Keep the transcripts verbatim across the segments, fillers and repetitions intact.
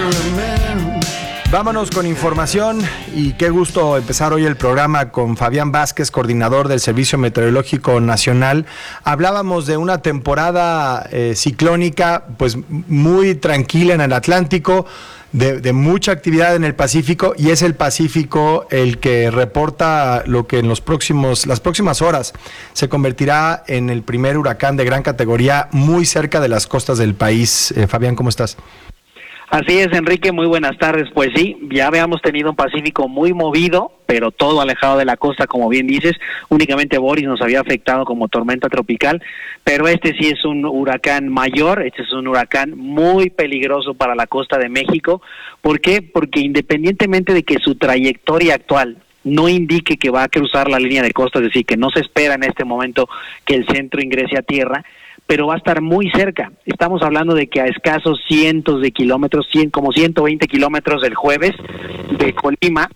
Vámonos con información y qué gusto empezar hoy el programa con Fabián Vázquez, coordinador del Servicio Meteorológico Nacional. Hablábamos de una temporada eh, ciclónica pues muy tranquila en el Atlántico, de, de mucha actividad en el Pacífico, y es el Pacífico el que reporta lo que en los próximos, las próximas horas se convertirá en el primer huracán de gran categoría muy cerca de las costas del país. Eh, Fabián, ¿cómo estás? Así es, Enrique, muy buenas tardes. Pues sí, ya habíamos tenido un Pacífico muy movido, pero todo alejado de la costa, como bien dices. Únicamente Boris nos había afectado como tormenta tropical, pero este sí es un huracán mayor, este es un huracán muy peligroso para la costa de México. ¿Por qué? Porque independientemente de que su trayectoria actual no indique que va a cruzar la línea de costa, es decir, que no se espera en este momento que el centro ingrese a tierra, pero va a estar muy cerca. Estamos hablando de que a escasos cientos de kilómetros, cien, como ciento veinte kilómetros del jueves de Colima.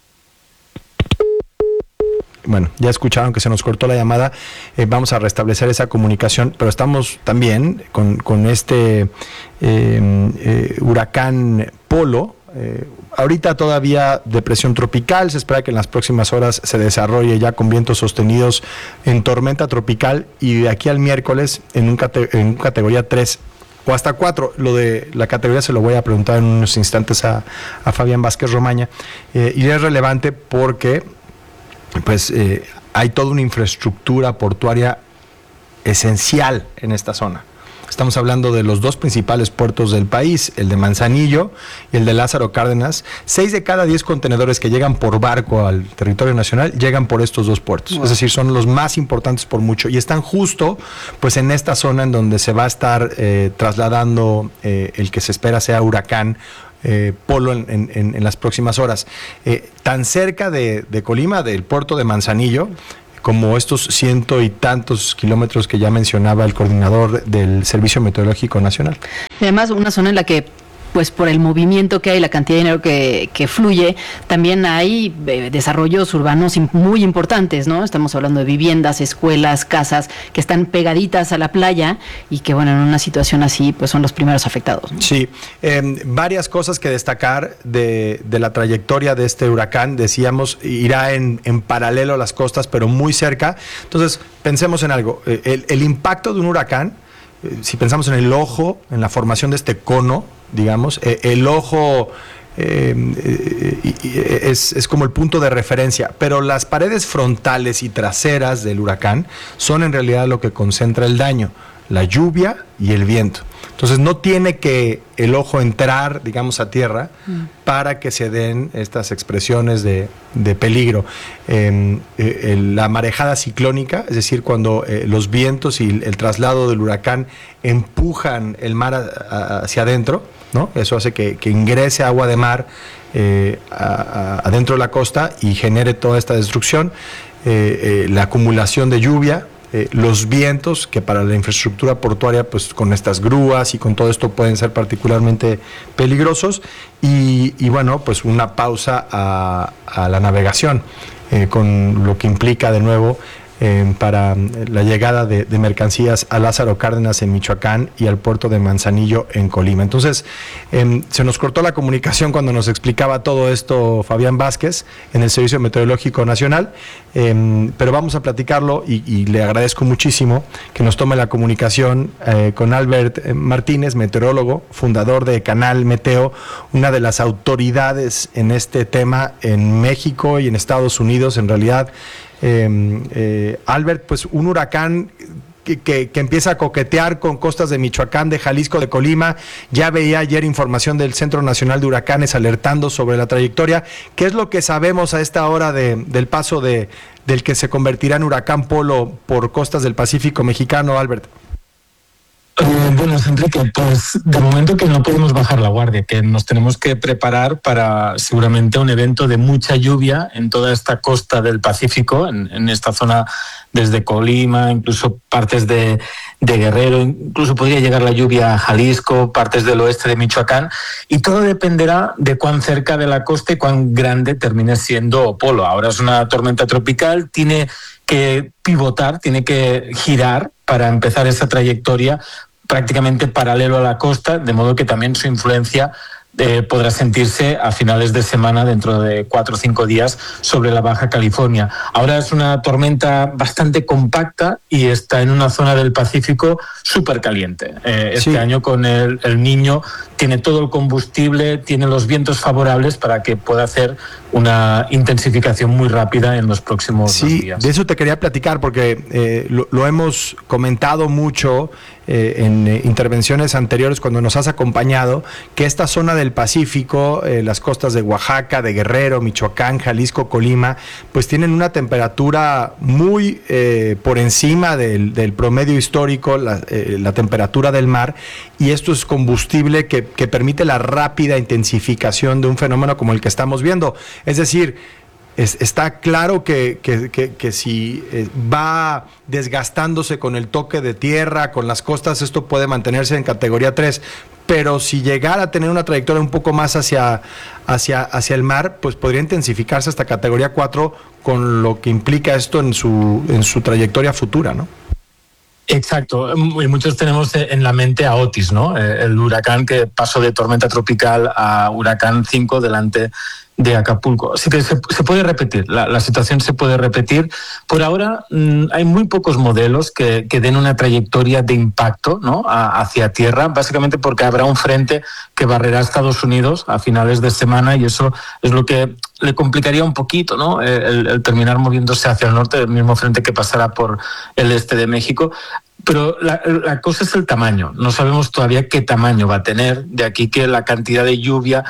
Bueno, ya escucharon que se nos cortó la llamada, eh, vamos a restablecer esa comunicación, pero estamos también con, con este eh, eh, huracán Polo. Eh, ahorita todavía depresión tropical, se espera que en las próximas horas se desarrolle ya con vientos sostenidos en tormenta tropical, y de aquí al miércoles en un, cate- en categoría tres o hasta cuatro. Lo de la categoría se lo voy a preguntar en unos instantes a, a Fabián Vázquez Romaña, eh, y es relevante porque pues eh, hay toda una infraestructura portuaria esencial en esta zona. Estamos hablando de los dos principales puertos del país, el de Manzanillo y el de Lázaro Cárdenas. Seis de cada diez contenedores que llegan por barco al territorio nacional llegan por estos dos puertos. Wow. Es decir, son los más importantes por mucho, y están justo pues en esta zona en donde se va a estar eh, trasladando eh, el que se espera sea huracán Eh, Polo en, en, en las próximas horas. Eh, tan cerca de, de Colima, del puerto de Manzanillo, como estos ciento y tantos kilómetros que ya mencionaba el coordinador del Servicio Meteorológico Nacional. Y además, una zona en la que, pues por el movimiento que hay, la cantidad de dinero que, que fluye, también hay eh, desarrollos urbanos muy importantes, ¿no? Estamos hablando de viviendas, escuelas, casas que están pegaditas a la playa y que, bueno, en una situación así, pues son los primeros afectados, ¿no? Sí, eh, varias cosas que destacar de, de la trayectoria de este huracán. Decíamos, irá en, en paralelo a las costas, pero muy cerca. Entonces, pensemos en algo. El, el impacto de un huracán, eh, si pensamos en el ojo, en la formación de este cono, digamos, eh, el ojo eh, eh, es, es como el punto de referencia, pero las paredes frontales y traseras del huracán son en realidad lo que concentra el daño, la lluvia y el viento. Entonces no tiene que el ojo entrar, digamos, a tierra mm. para que se den estas expresiones de, de peligro. Eh, eh, la marejada ciclónica, es decir, cuando eh, los vientos y el traslado del huracán empujan el mar a, a, hacia adentro, ¿no? Eso hace que, que ingrese agua de mar eh, a, a, adentro de la costa y genere toda esta destrucción. Eh, eh, la acumulación de lluvia, Eh, los vientos, que para la infraestructura portuaria, pues con estas grúas y con todo esto pueden ser particularmente peligrosos, y, y bueno, pues una pausa a, a la navegación, eh, con lo que implica de nuevo eh, para la llegada de, de mercancías a Lázaro Cárdenas en Michoacán y al puerto de Manzanillo en Colima. Entonces, eh, se nos cortó la comunicación cuando nos explicaba todo esto Fabián Vázquez en el Servicio Meteorológico Nacional, eh, pero vamos a platicarlo, y, y le agradezco muchísimo que nos tome la comunicación eh, con Albert Martínez, meteorólogo, fundador de Canal Meteo, una de las autoridades en este tema en México y en Estados Unidos, en realidad. Eh, eh, Albert, pues un huracán que, que, que empieza a coquetear con costas de Michoacán, de Jalisco, de Colima. Ya veía ayer información del Centro Nacional de Huracanes alertando sobre la trayectoria. ¿Qué es lo que sabemos a esta hora de, del paso de, del que se convertirá en huracán Polo por costas del Pacífico mexicano, Albert? Eh, bueno, Enrique, pues de momento que no podemos bajar la guardia, que nos tenemos que preparar para seguramente un evento de mucha lluvia en toda esta costa del Pacífico, en, en esta zona desde Colima, incluso partes de, de Guerrero, incluso podría llegar la lluvia a Jalisco, partes del oeste de Michoacán, y todo dependerá de cuán cerca de la costa y cuán grande termine siendo Polo. Ahora es una tormenta tropical, tiene que pivotar, tiene que girar para empezar esa trayectoria prácticamente paralelo a la costa, de modo que también su influencia eh, podrá sentirse a finales de semana, dentro de cuatro o cinco días, sobre la Baja California. Ahora es una tormenta bastante compacta y está en una zona del Pacífico súper caliente. Eh, este sí. año con el, el Niño tiene todo el combustible, tiene los vientos favorables para que pueda hacer una intensificación muy rápida en los próximos sí, días. De eso te quería platicar porque eh, lo, lo hemos comentado mucho eh, en eh, intervenciones anteriores cuando nos has acompañado, que esta zona del Pacífico, eh, las costas de Oaxaca, de Guerrero, Michoacán, Jalisco, Colima, pues tienen una temperatura muy eh, por encima del, del promedio histórico, la, eh, la temperatura del mar, y esto es combustible que, que permite la rápida intensificación de un fenómeno como el que estamos viendo. Es decir, es, está claro que, que, que, que si eh, va desgastándose con el toque de tierra, con las costas, esto puede mantenerse en categoría tres, pero si llegara a tener una trayectoria un poco más hacia, hacia, hacia el mar, pues podría intensificarse hasta categoría cuatro, con lo que implica esto en su, en su trayectoria futura, ¿no? Exacto, y muchos tenemos en la mente a Otis, ¿no? El huracán que pasó de tormenta tropical a huracán cinco delante de Acapulco. Así que se, se puede repetir, la, la situación se puede repetir. Por ahora mmm, hay muy pocos modelos que, que den una trayectoria de impacto, ¿no?, a, hacia tierra, básicamente porque habrá un frente que barrerá a Estados Unidos a finales de semana, y eso es lo que le complicaría un poquito, ¿no?, el, el terminar moviéndose hacia el norte, el mismo frente que pasará por el este de México. Pero la, la cosa es el tamaño. No sabemos todavía qué tamaño va a tener, de aquí que la cantidad de lluvia,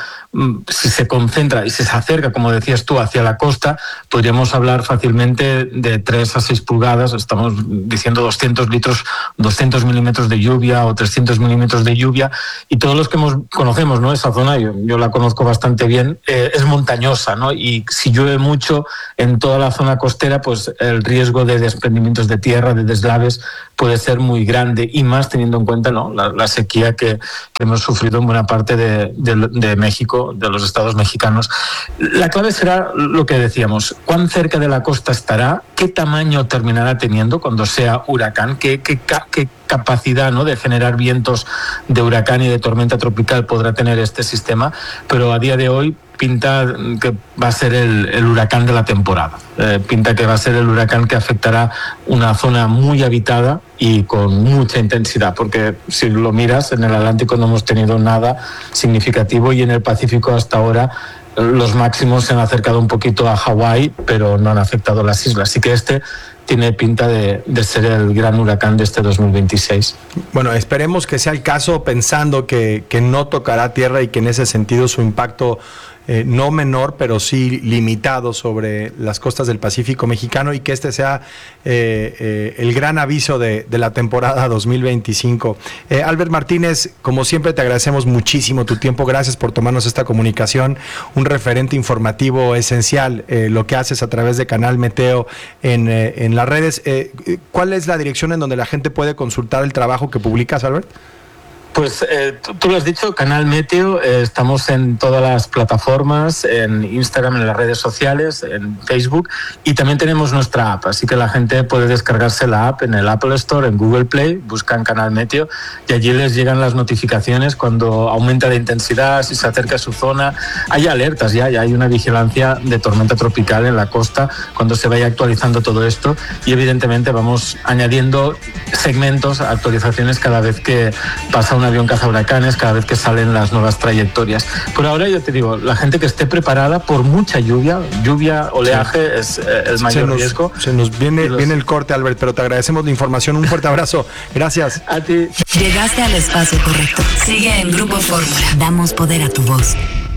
si se concentra y si se acerca, como decías tú, hacia la costa, podríamos hablar fácilmente de tres a seis pulgadas. Estamos diciendo doscientos litros, doscientos milímetros de lluvia o trescientos milímetros de lluvia. Y todos los que hemos, conocemos, ¿no?, esa zona, yo, yo la conozco bastante bien, eh, es montañosa, ¿no? Y si llueve mucho en toda la zona costera, pues el riesgo de desprendimientos de tierra, de deslaves, puede ser muy grande, y más teniendo en cuenta, ¿no?, la, la sequía que, que hemos sufrido en buena parte de, de, de México, de los estados mexicanos. La clave será lo que decíamos: cuán cerca de la costa estará, qué tamaño terminará teniendo cuando sea huracán, qué, qué, qué capacidad, ¿no?, de generar vientos de huracán y de tormenta tropical podrá tener este sistema, pero a día de hoy pinta que va a ser el, el huracán de la temporada. Eh, pinta que va a ser el huracán que afectará una zona muy habitada y con mucha intensidad, porque si lo miras, en el Atlántico no hemos tenido nada significativo, y en el Pacífico hasta ahora los máximos se han acercado un poquito a Hawái, pero no han afectado las islas. Así que este tiene pinta de, de ser el gran huracán de este dos mil veintiséis. Bueno, esperemos que sea el caso, pensando que, que no tocará tierra y que en ese sentido su impacto eh, no menor, pero sí limitado sobre las costas del Pacífico mexicano, y que este sea eh, eh, el gran aviso de, de la temporada dos mil veinticinco. Eh, Albert Martínez, como siempre te agradecemos muchísimo tu tiempo, gracias por tomarnos esta comunicación, un referente informativo esencial, eh, lo que haces a través de Canal Meteo en, eh, en las redes. Eh, ¿Cuál es la dirección en donde la gente puede consultar el trabajo que publicas, Albert? Pues eh, tú, tú lo has dicho, Canal Meteo, eh, estamos en todas las plataformas, en Instagram, en las redes sociales, en Facebook, y también tenemos nuestra app, así que la gente puede descargarse la app en el Apple Store, en Google Play, buscan Canal Meteo, y allí les llegan las notificaciones cuando aumenta de intensidad, si se acerca a su zona. Hay alertas ya, ya hay una vigilancia de tormenta tropical en la costa cuando se vaya actualizando todo esto, y evidentemente vamos añadiendo segmentos, actualizaciones cada vez que pasa un avión cazahuracanes, cada vez que salen las nuevas trayectorias. Por ahora, yo te digo, la gente que esté preparada por mucha lluvia, lluvia, oleaje, sí, es eh, el mayor se nos, riesgo. Se nos viene, los... viene el corte, Albert, pero te agradecemos la información. Un fuerte abrazo. Gracias. A ti. Llegaste al espacio correcto. Sigue en Grupo Fórmula. Damos poder a tu voz.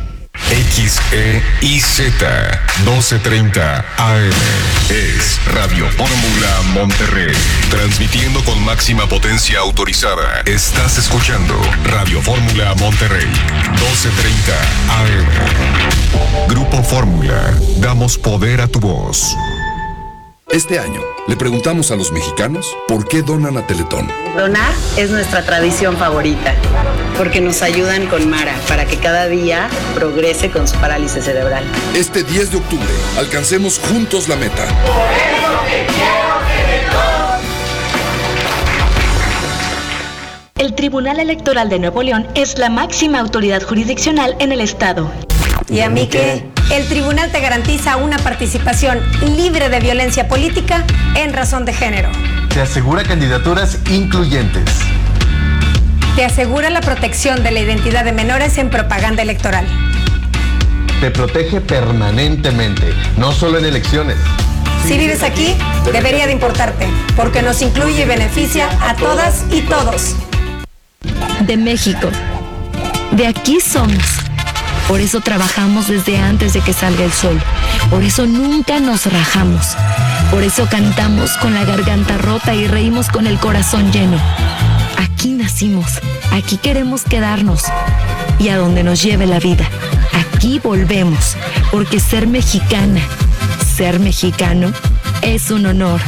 X E I Z doce treinta A M es Radio Fórmula Monterrey, transmitiendo con máxima potencia autorizada. Estás escuchando Radio Fórmula Monterrey, doce treinta A M. Grupo Fórmula, damos poder a tu voz. Este año le preguntamos a los mexicanos por qué donan a Teletón. Donar es nuestra tradición favorita, porque nos ayudan con Mara para que cada día progrese con su parálisis cerebral. Este diez de octubre, alcancemos juntos la meta. Por eso te quiero, Teletón. El Tribunal Electoral de Nuevo León es la máxima autoridad jurisdiccional en el estado. ¿Y a mí qué? El tribunal te garantiza una participación libre de violencia política en razón de género. Te asegura candidaturas incluyentes. Te asegura la protección de la identidad de menores en propaganda electoral. Te protege permanentemente, no solo en elecciones. Si vives aquí, debería de importarte, porque nos incluye y beneficia a todas y todos. De México. De aquí somos. Por eso trabajamos desde antes de que salga el sol. Por eso nunca nos rajamos. Por eso cantamos con la garganta rota y reímos con el corazón lleno. Aquí nacimos. Aquí queremos quedarnos. Y a donde nos lleve la vida. Aquí volvemos. Porque ser mexicana, ser mexicano, es un honor.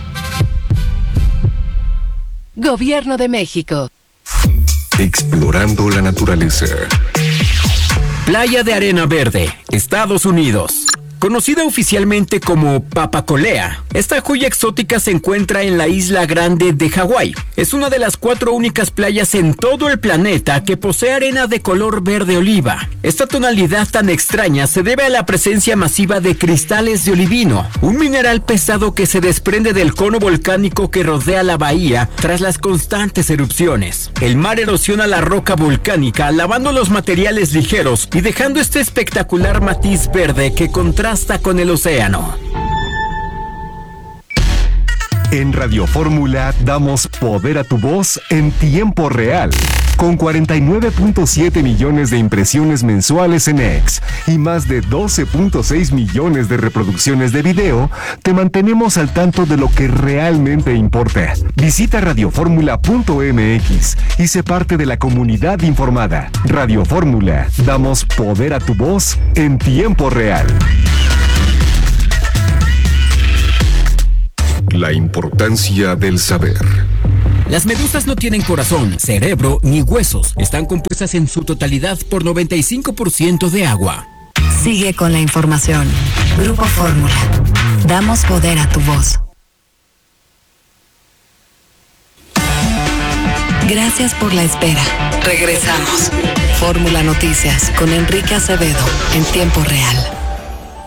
Gobierno de México. Explorando la naturaleza. Playa de Arena Verde, Estados Unidos. Conocida oficialmente como Papacolea, esta joya exótica se encuentra en la Isla Grande de Hawái. Es una de las cuatro únicas playas en todo el planeta que posee arena de color verde oliva. Esta tonalidad tan extraña se debe a la presencia masiva de cristales de olivino, un mineral pesado que se desprende del cono volcánico que rodea la bahía tras las constantes erupciones. El mar erosiona la roca volcánica, lavando los materiales ligeros y dejando este espectacular matiz verde que contrasta hasta con el océano. En Radio Fórmula damos poder a tu voz en tiempo real. Con cuarenta y nueve punto siete millones de impresiones mensuales en X y más de doce punto seis millones de reproducciones de video, te mantenemos al tanto de lo que realmente importa. Visita radio fórmula punto m x y sé parte de la comunidad informada. Radio Fórmula, damos poder a tu voz en tiempo real. La importancia del saber. Las medusas no tienen corazón, cerebro ni huesos. Están compuestas en su totalidad por noventa y cinco por ciento de agua. Sigue con la información. Grupo Fórmula. Damos poder a tu voz. Gracias por la espera. Regresamos. Fórmula Noticias con Enrique Acevedo en tiempo real.